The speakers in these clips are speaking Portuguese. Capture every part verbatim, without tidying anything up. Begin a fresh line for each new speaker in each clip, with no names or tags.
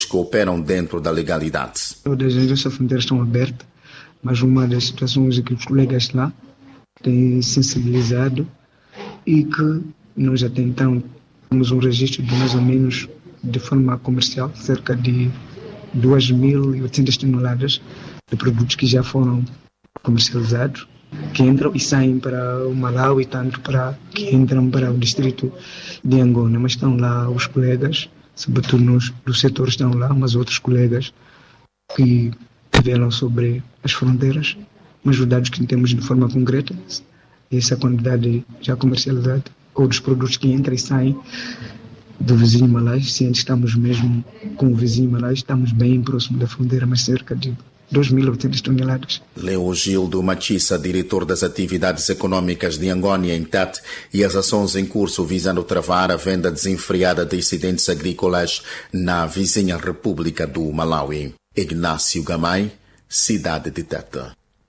que operam dentro da legalidade.
Todas as nossas fronteiras estão abertas, mas uma das situações é que os colegas lá têm sensibilizado e que nós até então temos um registro de mais ou menos, de forma comercial, cerca de duas mil e oitocentas toneladas de produtos que já foram comercializados, que entram e saem para o Malawi e tanto para que entram para o distrito de Angola. Mas estão lá os colegas, sobretudo nos, do setor estão lá, mas outros colegas que velam sobre as fronteiras, mas os dados que temos de forma concreta, essa quantidade já comercializada, ou dos produtos que entram e saem do vizinho Malai, se antes estamos mesmo com o vizinho Malai, estamos bem próximo da fronteira, mas cerca de duas mil e oitocentas toneladas.
Leogildo Machissa, diretor das atividades econômicas de Angônia, em T A T, e as ações em curso visando travar a venda desenfreada de excedentes agrícolas na vizinha República do Malawi. Ignácio Gamay, cidade de Teta.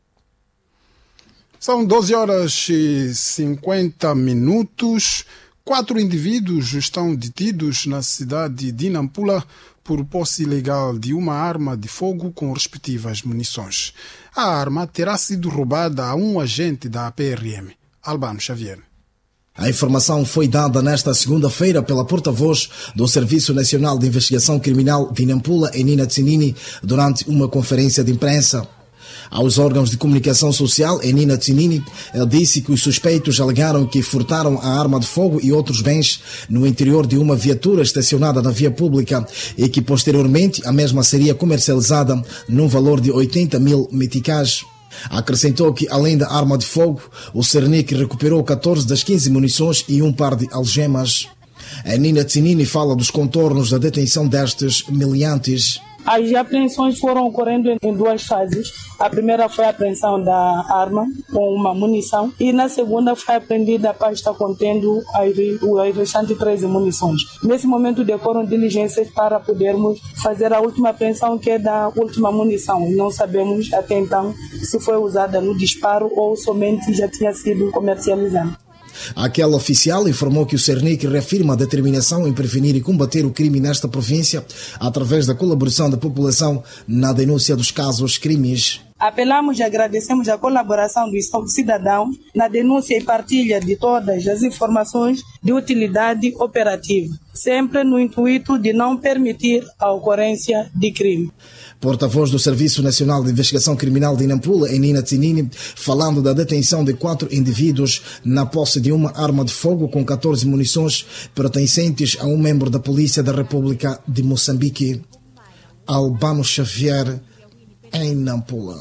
São doze horas e cinquenta minutos. Quatro indivíduos estão detidos na cidade de Nampula por posse ilegal de uma arma de fogo com respectivas munições. A arma terá sido roubada a um agente da P R M, Albano Xavier.
A informação foi dada nesta segunda-feira pela porta-voz do Serviço Nacional de Investigação Criminal de Nampula, Enina Tsinini, durante uma conferência de imprensa. Aos órgãos de comunicação social, Enina Tsinini disse que os suspeitos alegaram que furtaram a arma de fogo e outros bens no interior de uma viatura estacionada na via pública e que posteriormente a mesma seria comercializada num valor de oitenta mil meticais. Acrescentou que, além da arma de fogo, o Cernic recuperou catorze das quinze munições e um par de algemas. Enina Tsinini fala dos contornos da detenção destes meliantes.
As apreensões foram ocorrendo em duas fases. A primeira foi a apreensão da arma com uma munição e na segunda foi apreendida a pasta contendo as restantes treze munições. Nesse momento decorram diligências para podermos fazer a última apreensão, que é da última munição. Não sabemos até então se foi usada no disparo ou somente já tinha sido comercializada.
Aquele oficial informou que o Cernic reafirma a determinação em prevenir e combater o crime nesta província através da colaboração da população na denúncia dos casos crimes.
Apelamos e agradecemos a colaboração do cidadão na denúncia e partilha de todas as informações de utilidade operativa, sempre no intuito de não permitir a ocorrência de crime.
Porta-voz do Serviço Nacional de Investigação Criminal de Nampula, Enina Tsinini, falando da detenção de quatro indivíduos na posse de uma arma de fogo com catorze munições pertencentes a um membro da Polícia da República de Moçambique. Albano Xavier, em Nampula.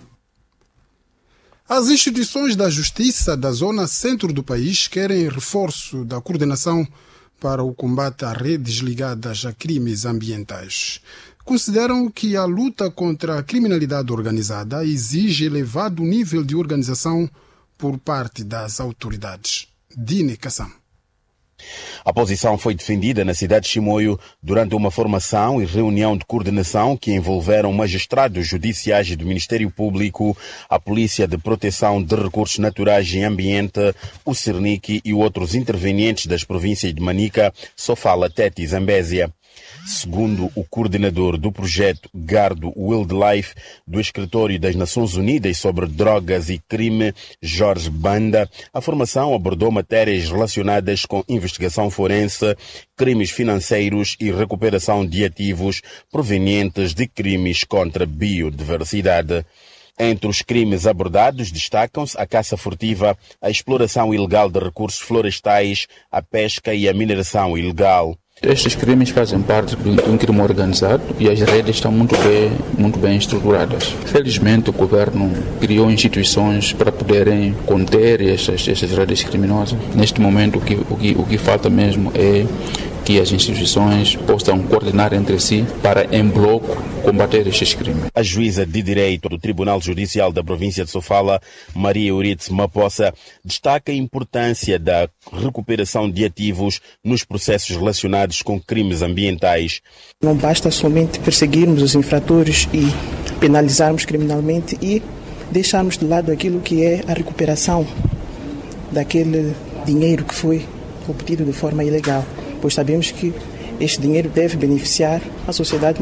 As instituições da Justiça da zona centro do país querem reforço da coordenação para o combate a redes ligadas a crimes ambientais. Consideram que a luta contra a criminalidade organizada exige elevado nível de organização por parte das autoridades. Dine Kassam.
A posição foi defendida na cidade de Chimoio durante uma formação e reunião de coordenação que envolveram magistrados judiciais e do Ministério Público, a Polícia de Proteção de Recursos Naturais e Ambiente, o Cernic e outros intervenientes das províncias de Manica, Sofala, Tete e Zambésia. Segundo o coordenador do projeto Gardo Wildlife do Escritório das Nações Unidas sobre Drogas e Crime, Jorge Banda, a formação abordou matérias relacionadas com investigação forense, crimes financeiros e recuperação de ativos provenientes de crimes contra a biodiversidade. Entre os crimes abordados destacam-se a caça furtiva, a exploração ilegal de recursos florestais, a pesca e a mineração ilegal.
Estes crimes fazem parte de um crime organizado e as redes estão muito bem, muito bem estruturadas. Felizmente, o governo criou instituições para poderem conter estas, estas redes criminosas. Neste momento, o que, o que, o que falta mesmo é que as instituições possam coordenar entre si para, em bloco, combater estes crimes.
A juíza de direito do Tribunal Judicial da província de Sofala, Maria Euridice Mapossa, destaca a importância da recuperação de ativos nos processos relacionados com crimes ambientais.
Não basta somente perseguirmos os infratores e penalizarmos criminalmente e deixarmos de lado aquilo que é a recuperação daquele dinheiro que foi obtido de forma ilegal, pois sabemos que este dinheiro deve beneficiar a sociedade